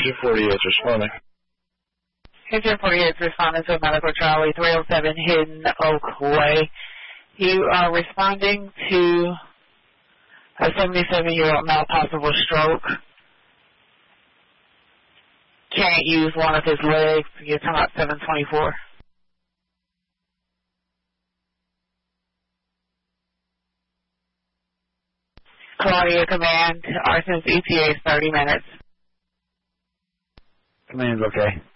248 is responding. Agent 48 is responding to Medical Charlie 307 Hidden Oak Way. You are responding to a 77-year-old male, possible stroke. Can't use one of his legs. You're talking about 724. Claudia, command. Arson's ETA is 30 minutes. Command's okay.